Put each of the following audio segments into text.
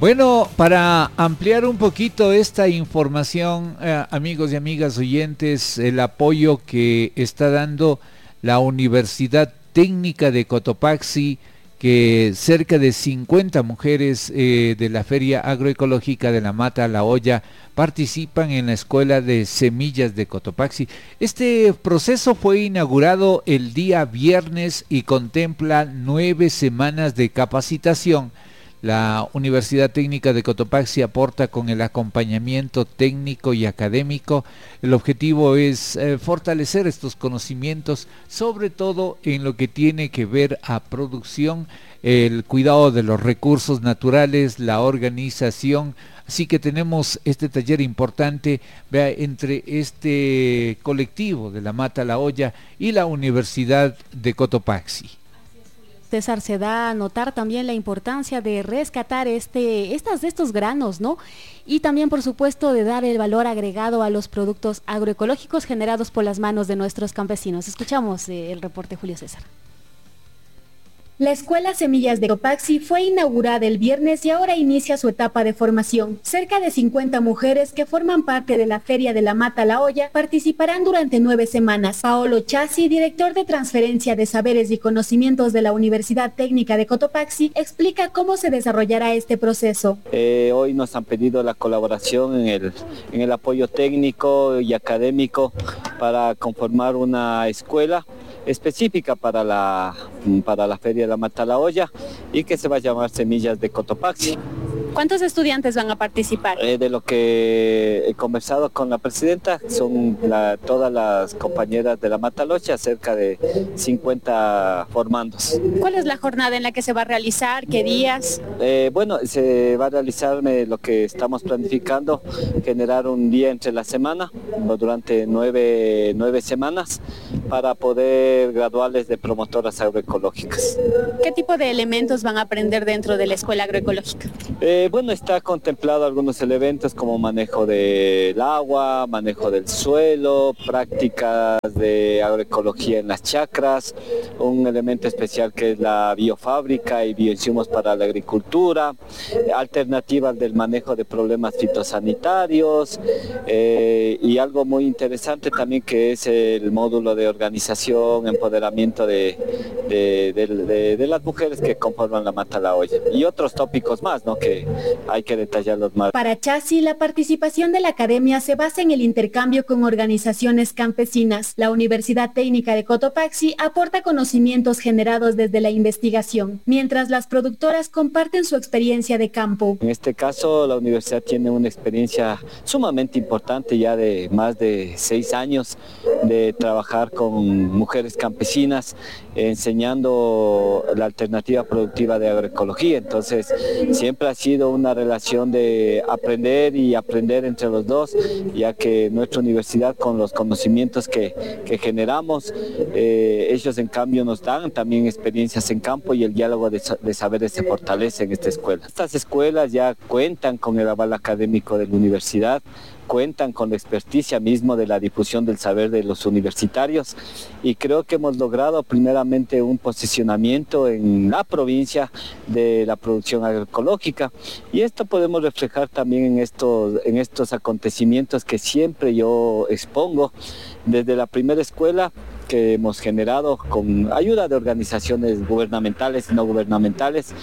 Bueno, para ampliar un poquito esta información, amigos y amigas oyentes, el apoyo que está dando la Universidad Técnica de Cotopaxi, que cerca de 50 mujeres de la Feria Agroecológica de la Mata La Olla participan en la Escuela de Semillas de Cotopaxi. Este proceso fue inaugurado el día viernes y contempla 9 semanas de capacitación. La Universidad Técnica de Cotopaxi aporta con el acompañamiento técnico y académico. El objetivo es fortalecer estos conocimientos, sobre todo en lo que tiene que ver a producción, el cuidado de los recursos naturales, la organización. Así que tenemos este taller importante, vea, entre este colectivo de la Mata La Olla y la Universidad de Cotopaxi. César, se da a notar también la importancia de rescatar estos granos, ¿no? Y también, por supuesto, de dar el valor agregado a los productos agroecológicos generados por las manos de nuestros campesinos. Escuchamos el reporte, Julio César. La Escuela Semillas de Cotopaxi fue inaugurada el viernes y ahora inicia su etapa de formación. Cerca de 50 mujeres que forman parte de la Feria de la Mata La Olla participarán durante 9 semanas. Paolo Chassi, director de Transferencia de Saberes y Conocimientos de la Universidad Técnica de Cotopaxi, explica cómo se desarrollará este proceso. Hoy nos han pedido la colaboración en el apoyo técnico y académico para conformar una escuela específica para la Feria de la Mata La Olla y que se va a llamar Semillas de Cotopaxi. ¿Cuántos estudiantes van a participar? De lo que he conversado con la presidenta, son todas las compañeras de la Mata La Olla, cerca de 50 formandos. ¿Cuál es la jornada en la que se va a realizar? ¿Qué días? Bueno, se va a realizar lo que estamos planificando, generar un día entre la semana, durante 9 semanas, para poder graduarles de promotoras agroecológicas. ¿Qué tipo de elementos van a aprender dentro de la escuela agroecológica? Bueno, está contemplado algunos elementos como manejo del agua, manejo del suelo, prácticas de agroecología en las chacras, un elemento especial que es la biofábrica y bioinsumos para la agricultura, alternativas del manejo de problemas fitosanitarios y algo muy interesante también que es el módulo de organización, empoderamiento de las mujeres que conforman la Mata La Olla y otros tópicos más, ¿no?, que hay que detallarlos más. Para Chassi, la participación de la academia se basa en el intercambio con organizaciones campesinas. La Universidad Técnica de Cotopaxi aporta conocimientos generados desde la investigación, mientras las productoras comparten su experiencia de campo. En este caso, la universidad tiene una experiencia sumamente importante, ya de más de 6 años de trabajar con mujeres campesinas, enseñando la alternativa productiva de agroecología. Entonces, siempre ha sido una relación de aprender y aprender entre los dos, ya que nuestra universidad, con los conocimientos que generamos, ellos en cambio nos dan también experiencias en campo y el diálogo de saberes se fortalece en esta escuela. Estas escuelas ya cuentan con el aval académico de la universidad, cuentan con la experticia mismo de la difusión del saber de los universitarios y creo que hemos logrado primeramente un posicionamiento en la provincia de la producción agroecológica y esto podemos reflejar también en estos acontecimientos que siempre yo expongo desde la primera escuela que hemos generado con ayuda de organizaciones gubernamentales y no gubernamentales.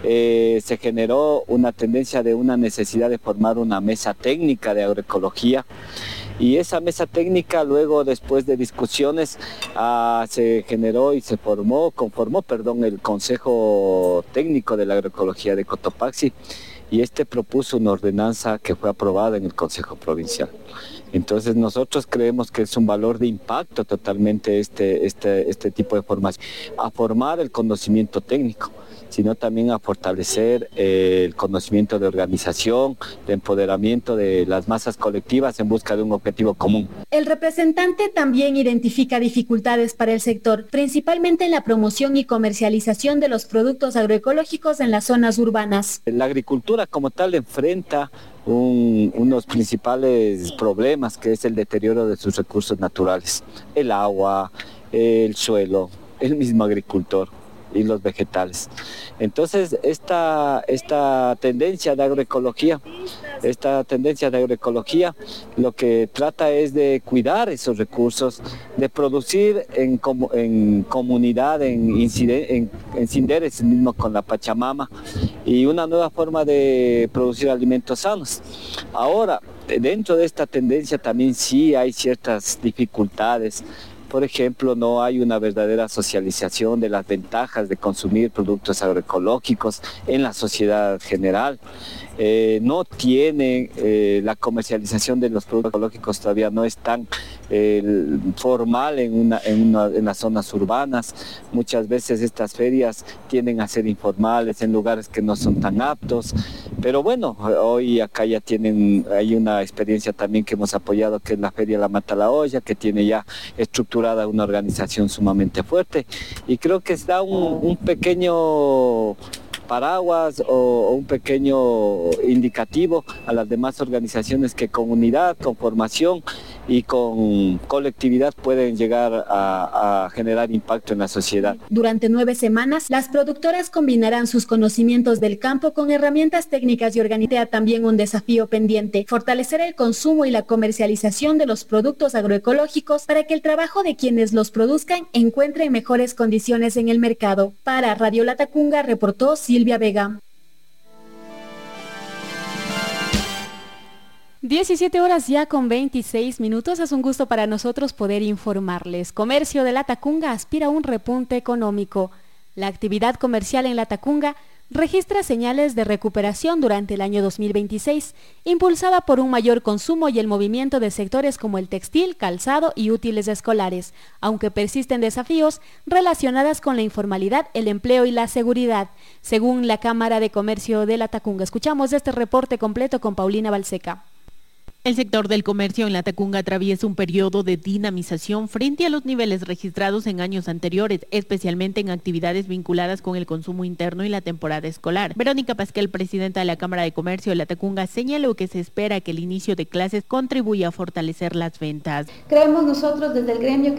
Se generó una tendencia de una necesidad de formar una mesa técnica de agroecología y esa mesa técnica luego, después de discusiones, se generó y se conformó el Consejo Técnico de la Agroecología de Cotopaxi y este propuso una ordenanza que fue aprobada en el Consejo Provincial. Entonces nosotros creemos que es un valor de impacto totalmente este tipo de formación, a formar el conocimiento técnico, sino también a fortalecer el conocimiento de organización, de empoderamiento de las masas colectivas en busca de un objetivo común. El representante también identifica dificultades para el sector, principalmente en la promoción y comercialización de los productos agroecológicos en las zonas urbanas. La agricultura como tal enfrenta unos principales problemas, que es el deterioro de sus recursos naturales, el agua, el suelo, el mismo agricultor. y los vegetales. Entonces, esta tendencia de agroecología, lo que trata es de cuidar esos recursos, de producir en comunidad, en sinderes mismo con la Pachamama, y una nueva forma de producir alimentos sanos. Ahora, dentro de esta tendencia también sí hay ciertas dificultades. Por ejemplo, no hay una verdadera socialización de las ventajas de consumir productos agroecológicos en la sociedad general. No tienen la comercialización de los productos ecológicos, todavía no es tan formal en las zonas urbanas. Muchas veces estas ferias tienden a ser informales en lugares que no son tan aptos, pero bueno, hoy acá ya hay una experiencia también que hemos apoyado, que es la Feria La Mata la Olla, que tiene ya estructurada una organización sumamente fuerte, y creo que está un pequeño paraguas o un pequeño indicativo a las demás organizaciones que con unidad, con formación y con colectividad pueden llegar a generar impacto en la sociedad. Durante 9 semanas, las productoras combinarán sus conocimientos del campo con herramientas técnicas y organizará también un desafío pendiente: fortalecer el consumo y la comercialización de los productos agroecológicos para que el trabajo de quienes los produzcan encuentre mejores condiciones en el mercado. Para Radio Latacunga reportó Silvia Vega. 17 horas ya con 26 minutos. Es un gusto para nosotros poder informarles. Comercio de Latacunga aspira a un repunte económico. La actividad comercial en Latacunga registra señales de recuperación durante el año 2026, impulsada por un mayor consumo y el movimiento de sectores como el textil, calzado y útiles escolares, aunque persisten desafíos relacionados con la informalidad, el empleo y la seguridad, según la Cámara de Comercio de Latacunga. Escuchamos este reporte completo con Paulina Balseca. El sector del comercio en Latacunga atraviesa un periodo de dinamización frente a los niveles registrados en años anteriores, especialmente en actividades vinculadas con el consumo interno y la temporada escolar. Verónica Pasquel, presidenta de la Cámara de Comercio de Latacunga, señaló que se espera que el inicio de clases contribuya a fortalecer las ventas. Creemos nosotros desde el gremio